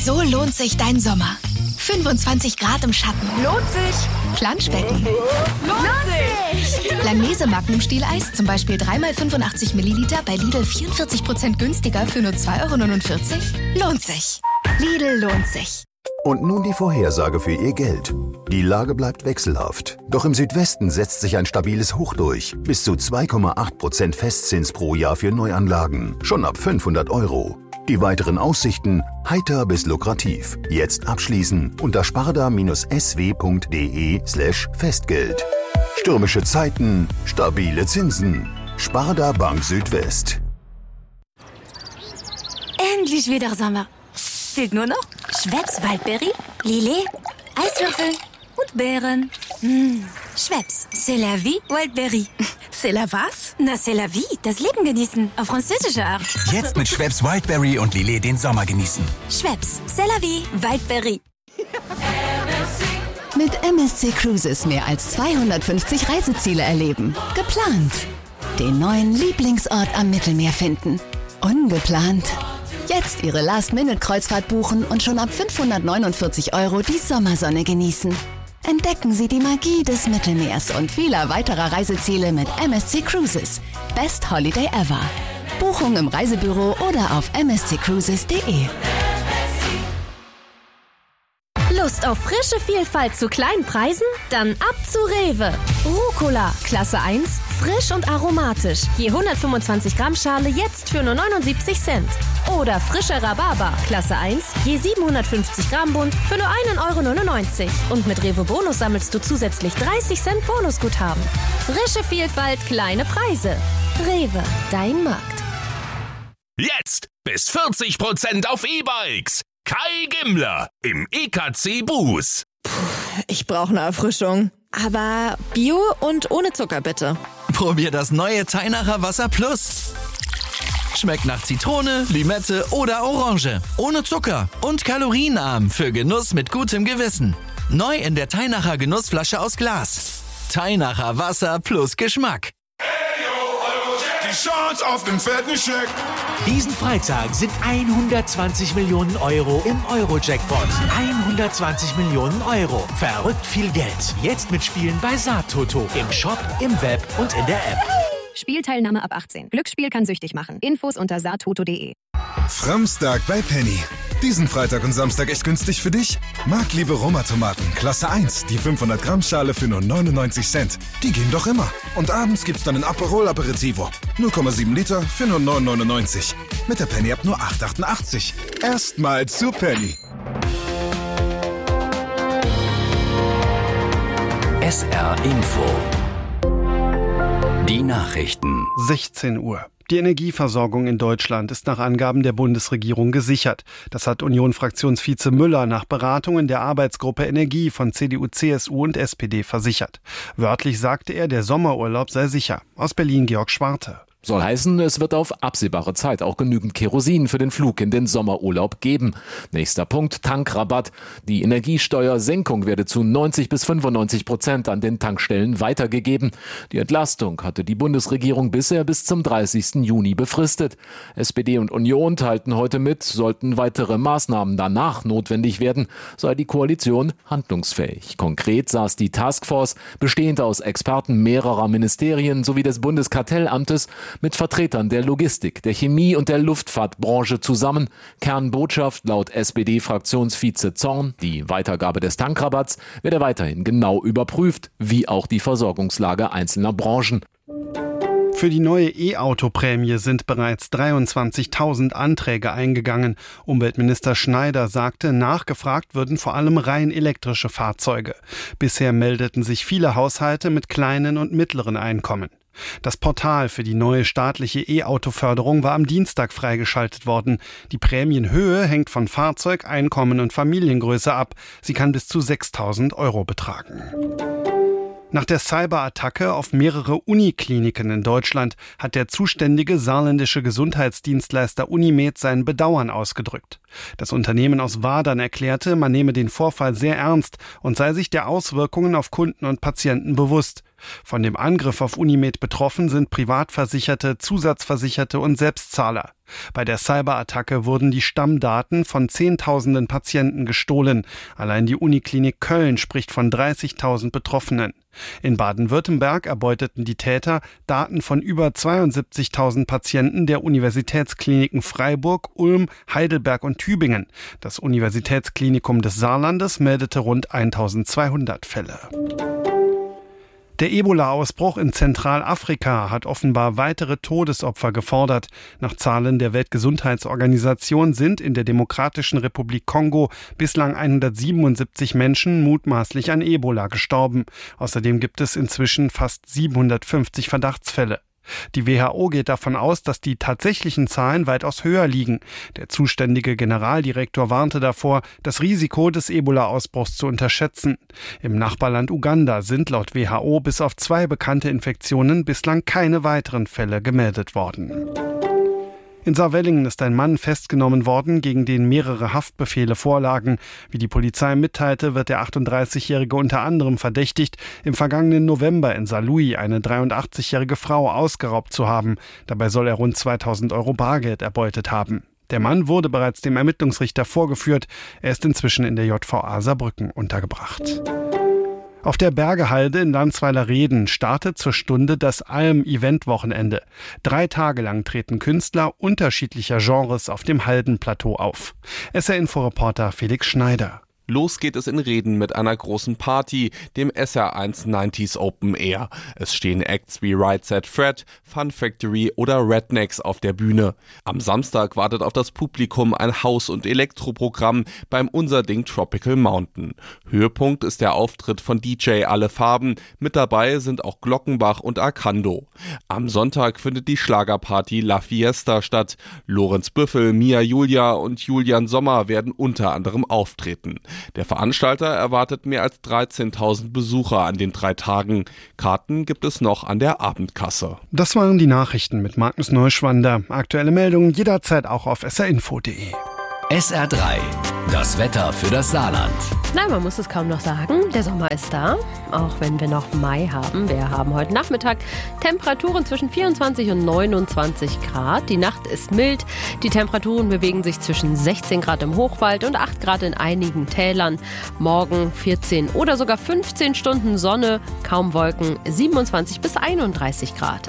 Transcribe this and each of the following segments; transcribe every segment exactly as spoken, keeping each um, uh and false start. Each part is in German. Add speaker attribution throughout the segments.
Speaker 1: So lohnt sich dein Sommer. fünfundzwanzig Grad im Schatten.
Speaker 2: Lohnt sich.
Speaker 1: Planschbecken.
Speaker 2: Lohnt sich.
Speaker 1: Langnese Magnum-Stieleis, zum Beispiel drei mal fünfundachtzig Milliliter bei Lidl vierundvierzig Prozent günstiger für nur zwei Euro neunundvierzig. Lohnt sich. Lidl lohnt sich.
Speaker 3: Und nun die Vorhersage für Ihr Geld. Die Lage bleibt wechselhaft. Doch im Südwesten setzt sich ein stabiles Hoch durch. Bis zu zwei Komma acht Prozent Festzins pro Jahr für Neuanlagen. Schon ab fünfhundert Euro. Die weiteren Aussichten heiter bis lukrativ. Jetzt abschließen unter sparda-sw.de slash Festgeld. Stürmische Zeiten, stabile Zinsen. Sparda Bank Südwest.
Speaker 4: Endlich wieder Sommer. Fehlt nur noch Schweppes Waldberry, Lillet, Eiswürfel und Beeren. Mmh. Schweppes, c'est la vie, Wildberry.
Speaker 2: C'est la was?
Speaker 4: Na, c'est la vie, das Leben genießen, auf französische Art.
Speaker 5: Jetzt mit Schweppes Wildberry und Lillet den Sommer genießen.
Speaker 4: Schweppes, c'est la vie, Wildberry.
Speaker 6: Mit M S C Cruises mehr als zweihundertfünfzig Reiseziele erleben. Geplant. Den neuen Lieblingsort am Mittelmeer finden. Ungeplant. Jetzt Ihre Last-Minute-Kreuzfahrt buchen und schon ab fünfhundertneunundvierzig Euro die Sommersonne genießen. Entdecken Sie die Magie des Mittelmeers und vieler weiterer Reiseziele mit M S C Cruises. Best Holiday ever. Buchung im Reisebüro oder auf m s c cruises punkt d e.
Speaker 7: Lust auf frische Vielfalt zu kleinen Preisen? Dann ab zu Rewe. Rucola, Klasse eins, frisch und aromatisch. Je hundertfünfundzwanzig Gramm Schale jetzt für nur neunundsiebzig Cent. Oder frischer Rhabarber, Klasse eins, je siebenhundertfünfzig Gramm Bund für nur ein Euro neunundneunzig. Und mit Rewe Bonus sammelst du zusätzlich dreißig Cent Bonusguthaben. Frische Vielfalt, kleine Preise. Rewe, dein Markt.
Speaker 8: Jetzt bis vierzig Prozent auf E-Bikes. Kai Gimmler im E K C Bus.
Speaker 2: Ich brauche eine Erfrischung. Aber Bio und ohne Zucker bitte.
Speaker 5: Probier das neue Teinacher Wasser Plus. Schmeckt nach Zitrone, Limette oder Orange. Ohne Zucker und kalorienarm für Genuss mit gutem Gewissen. Neu in der Teinacher Genussflasche aus Glas. Teinacher Wasser plus Geschmack.
Speaker 9: Die Chance auf den fetten Scheck.
Speaker 10: Diesen Freitag sind hundertzwanzig Millionen Euro im Euro-Jackpot. hundertzwanzig Millionen Euro. Verrückt viel Geld. Jetzt mitspielen bei Saattoto. Im Shop, im Web und in der App.
Speaker 11: Spielteilnahme ab achtzehn. Glücksspiel kann süchtig machen. Infos unter saattoto punkt de.
Speaker 9: Framstag bei Penny. Diesen Freitag und Samstag echt günstig für dich? Marktliebe Roma-Tomaten, Klasse eins, die fünfhundert Gramm Schale für nur neunundneunzig Cent. Die gehen doch immer. Und abends gibt's dann ein Aperol Aperitivo. null Komma sieben Liter für nur neun neunundneunzig. Mit der Penny ab nur acht achtundachtzig. Erstmal zu Penny.
Speaker 12: S R Info. Die Nachrichten.
Speaker 13: sechzehn Uhr. Die Energieversorgung in Deutschland ist nach Angaben der Bundesregierung gesichert. Das hat Union-Fraktionsvize Müller nach Beratungen der Arbeitsgruppe Energie von C D U, C S U und S P D versichert. Wörtlich sagte er, der Sommerurlaub sei sicher. Aus Berlin Georg Schwarte.
Speaker 14: Soll heißen, es wird auf absehbare Zeit auch genügend Kerosin für den Flug in den Sommerurlaub geben. Nächster Punkt, Tankrabatt. Die Energiesteuersenkung werde zu neunzig bis fünfundneunzig Prozent an den Tankstellen weitergegeben. Die Entlastung hatte die Bundesregierung bisher bis zum dreißigsten Juni befristet. S P D und Union teilten heute mit, sollten weitere Maßnahmen danach notwendig werden, sei die Koalition handlungsfähig. Konkret saß die Taskforce, bestehend aus Experten mehrerer Ministerien sowie des Bundeskartellamtes, mit Vertretern der Logistik, der Chemie und der Luftfahrtbranche zusammen. Kernbotschaft laut S P D-Fraktionsvize Zorn: Die Weitergabe des Tankrabatts werde weiterhin genau überprüft, wie auch die Versorgungslage einzelner Branchen.
Speaker 13: Für die neue E-Auto-Prämie sind bereits dreiundzwanzigtausend Anträge eingegangen. Umweltminister Schneider sagte, nachgefragt würden vor allem rein elektrische Fahrzeuge. Bisher meldeten sich viele Haushalte mit kleinen und mittleren Einkommen. Das Portal für die neue staatliche E-Auto-Förderung war am Dienstag freigeschaltet worden. Die Prämienhöhe hängt von Fahrzeug, Einkommen und Familiengröße ab. Sie kann bis zu sechstausend Euro betragen. Nach der Cyberattacke auf mehrere Unikliniken in Deutschland hat der zuständige saarländische Gesundheitsdienstleister Unimed sein Bedauern ausgedrückt. Das Unternehmen aus Wadern erklärte, man nehme den Vorfall sehr ernst und sei sich der Auswirkungen auf Kunden und Patienten bewusst. Von dem Angriff auf Unimed betroffen sind Privatversicherte, Zusatzversicherte und Selbstzahler. Bei der Cyberattacke wurden die Stammdaten von Zehntausenden Patienten gestohlen. Allein die Uniklinik Köln spricht von dreißigtausend Betroffenen. In Baden-Württemberg erbeuteten die Täter Daten von über zweiundsiebzigtausend Patienten der Universitätskliniken Freiburg, Ulm, Heidelberg und Tübingen. Das Universitätsklinikum des Saarlandes meldete rund eintausendzweihundert Fälle. Der Ebola-Ausbruch in Zentralafrika hat offenbar weitere Todesopfer gefordert. Nach Zahlen der Weltgesundheitsorganisation sind in der Demokratischen Republik Kongo bislang hundertsiebenundsiebzig Menschen mutmaßlich an Ebola gestorben. Außerdem gibt es inzwischen fast siebenhundertfünfzig Verdachtsfälle. Die W H O geht davon aus, dass die tatsächlichen Zahlen weitaus höher liegen. Der zuständige Generaldirektor warnte davor, das Risiko des Ebola-Ausbruchs zu unterschätzen. Im Nachbarland Uganda sind laut W H O bis auf zwei bekannte Infektionen bislang keine weiteren Fälle gemeldet worden. In Saarwellingen ist ein Mann festgenommen worden, gegen den mehrere Haftbefehle vorlagen. Wie die Polizei mitteilte, wird der achtunddreißigjährige unter anderem verdächtigt, im vergangenen November in Saarlouis eine dreiundachtzigjährige Frau ausgeraubt zu haben. Dabei soll er rund zweitausend Euro Bargeld erbeutet haben. Der Mann wurde bereits dem Ermittlungsrichter vorgeführt. Er ist inzwischen in der J V A Saarbrücken untergebracht. Auf der Bergehalde in Landsweiler-Reden startet zur Stunde das Alm-Event-Wochenende. Drei Tage lang treten Künstler unterschiedlicher Genres auf dem Haldenplateau auf. S R-Info-Reporter Felix Schneider.
Speaker 15: Los geht es in Reden mit einer großen Party, dem S R eins neunziger Open Air. Es stehen Acts wie Right Set Fred, Fun Factory oder Rednecks auf der Bühne. Am Samstag wartet auf das Publikum ein Haus- und Elektroprogramm beim Unser Ding Tropical Mountain. Höhepunkt ist der Auftritt von D J Alle Farben. Mit dabei sind auch Glockenbach und Arcando. Am Sonntag findet die Schlagerparty La Fiesta statt. Lorenz Büffel, Mia Julia und Julian Sommer werden unter anderem auftreten. Der Veranstalter erwartet mehr als dreizehntausend Besucher an den drei Tagen. Karten gibt es noch an der Abendkasse.
Speaker 13: Das waren die Nachrichten mit Magnus Neuschwander. Aktuelle Meldungen jederzeit auch auf s r info punkt d e.
Speaker 12: S R drei, das Wetter für das Saarland.
Speaker 7: Nein, man muss es kaum noch sagen, der Sommer ist da, auch wenn wir noch Mai haben. Wir haben heute Nachmittag Temperaturen zwischen vierundzwanzig und neunundzwanzig Grad. Die Nacht ist mild, die Temperaturen bewegen sich zwischen sechzehn Grad im Hochwald und acht Grad in einigen Tälern. Morgen vierzehn oder sogar fünfzehn Stunden Sonne, kaum Wolken, siebenundzwanzig bis einunddreißig Grad.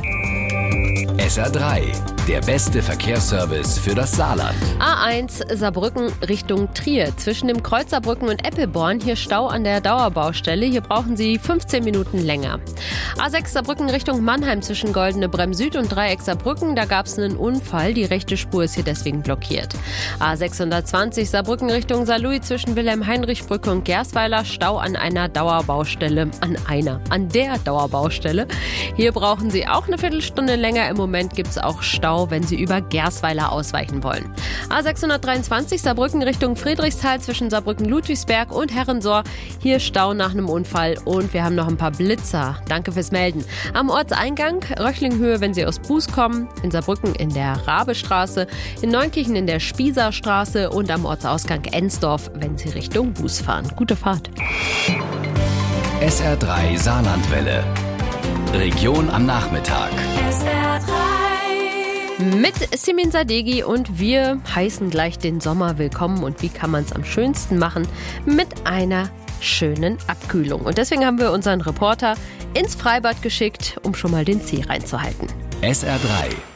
Speaker 12: S R drei, der beste Verkehrsservice für das Saarland.
Speaker 7: A eins Saarbrücken Richtung Trier. Zwischen dem Kreuz Saarbrücken und Eppelborn hier Stau an der Dauerbaustelle. Hier brauchen Sie fünfzehn Minuten länger. A sechs Saarbrücken Richtung Mannheim zwischen Goldene Bremm Süd und Dreieck Saarbrücken. Da gab es einen Unfall. Die rechte Spur ist hier deswegen blockiert. A sechshundertzwanzig Saarbrücken Richtung Saarlouis zwischen Wilhelm-Heinrich-Brücke und Gersweiler. Stau an einer Dauerbaustelle. An einer. An der Dauerbaustelle. Hier brauchen Sie auch eine Viertelstunde länger. Im Moment gibt es auch Stau, wenn Sie über Gersweiler ausweichen wollen. A sechshundertdreiundzwanzig Saarbrücken Richtung Friedrichsthal zwischen Saarbrücken-Ludwigsberg und Herrensohr. Hier Stau nach einem Unfall und wir haben noch ein paar Blitzer. Danke fürs Melden. Am Ortseingang Röchlinghöhe, wenn Sie aus Buß kommen, in Saarbrücken in der Rabestraße, in Neunkirchen in der Spießerstraße und am Ortsausgang Ensdorf, wenn Sie Richtung Buß fahren. Gute Fahrt.
Speaker 12: S R drei Saarlandwelle. Region am Nachmittag.
Speaker 7: S R drei. Mit Simin Sadeghi und wir heißen gleich den Sommer willkommen. Und wie kann man es am schönsten machen? Mit einer schönen Abkühlung. Und deswegen haben wir unseren Reporter ins Freibad geschickt, um schon mal den Zeh reinzuhalten.
Speaker 12: S R drei.